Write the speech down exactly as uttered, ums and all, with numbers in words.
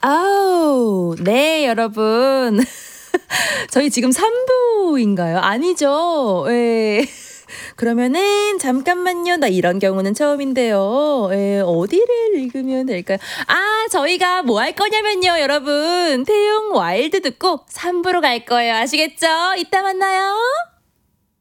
아우, 네, 여러분. 저희 지금 삼 부인가요? 아니죠. 예. 그러면은 잠깐만요. 나 이런 경우는 처음인데요. 예, 어디를 읽으면 될까요? 아, 저희가 뭐 할 거냐면요, 여러분. 태용 와일드 듣고 삼 부로 갈 거예요. 아시겠죠? 이따 만나요.